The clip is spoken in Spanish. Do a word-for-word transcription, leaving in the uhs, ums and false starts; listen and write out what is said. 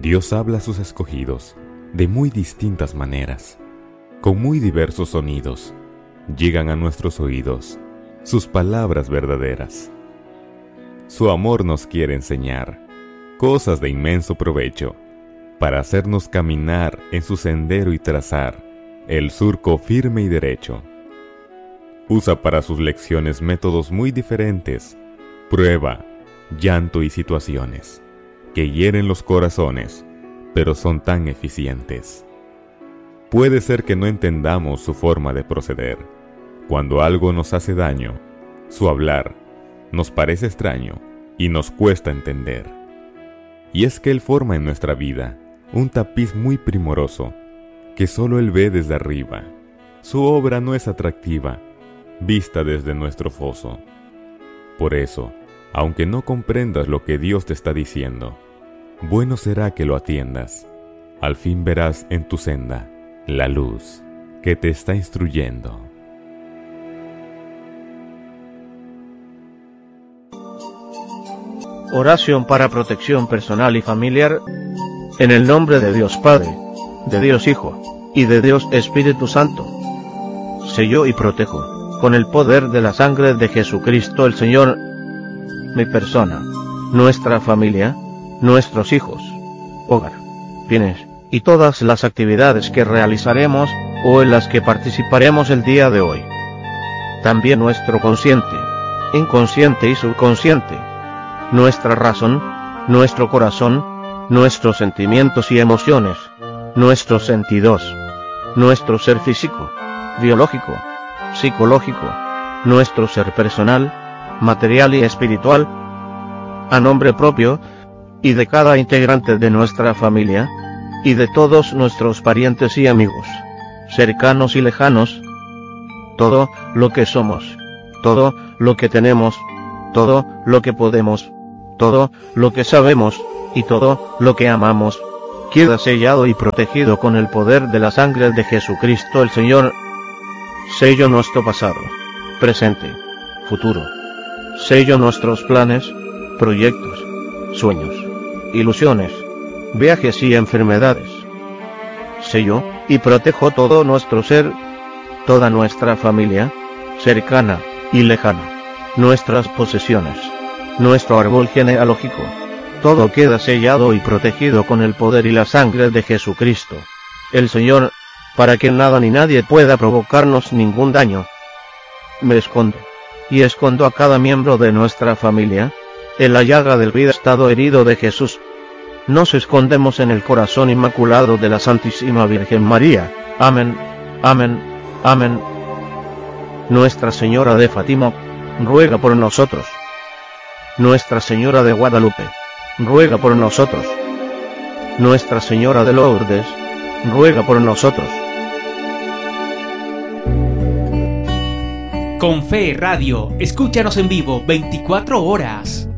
Dios habla a sus escogidos de muy distintas maneras, con muy diversos sonidos. Llegan a nuestros oídos sus palabras verdaderas. Su amor nos quiere enseñar cosas de inmenso provecho, para hacernos caminar en su sendero y trazar el surco firme y derecho. Usa para sus lecciones métodos muy diferentes, prueba, llanto y situaciones que hieren los corazones, pero son tan eficientes. Puede ser que no entendamos su forma de proceder. Cuando algo nos hace daño, su hablar nos parece extraño y nos cuesta entender. Y es que Él forma en nuestra vida un tapiz muy primoroso que solo Él ve desde arriba. Su obra no es atractiva, vista desde nuestro foso. Por eso, aunque no comprendas lo que Dios te está diciendo, bueno será que lo atiendas. Al fin verás en tu senda la luz que te está instruyendo. Oración para protección personal y familiar. En el nombre de Dios Padre, de Dios Hijo, y de Dios Espíritu Santo. Sello y protejo, con el poder de la sangre de Jesucristo el Señor, mi persona, nuestra familia, nuestros hijos, hogar, bienes, y todas las actividades que realizaremos, o en las que participaremos el día de hoy. También nuestro consciente, inconsciente y subconsciente, nuestra razón, nuestro corazón, nuestros sentimientos y emociones, nuestros sentidos, nuestro ser físico, biológico, psicológico, nuestro ser personal, material y espiritual, a nombre propio, y de cada integrante de nuestra familia, y de todos nuestros parientes y amigos, cercanos y lejanos, todo lo que somos, todo lo que tenemos, todo lo que podemos, todo lo que sabemos, y todo lo que amamos, queda sellado y protegido con el poder de la sangre de Jesucristo el Señor. Sello nuestro pasado, presente, futuro. Sello nuestros planes, proyectos, sueños, ilusiones, viajes y enfermedades. Sello y protejo todo nuestro ser, toda nuestra familia, cercana y lejana, nuestras posesiones, nuestro árbol genealógico. Todo queda sellado y protegido con el poder y la sangre de Jesucristo, el Señor, para que nada ni nadie pueda provocarnos ningún daño. Me escondo, y escondo a cada miembro de nuestra familia, en la llaga del vida estado herido de Jesús. Nos escondemos en el corazón inmaculado de la Santísima Virgen María. Amén, amén, amén. Nuestra Señora de Fátima, ruega por nosotros. Nuestra Señora de Guadalupe, ruega por nosotros. Nuestra Señora de Lourdes, ruega por nosotros. Con Fe Radio, escúchanos en vivo veinticuatro horas.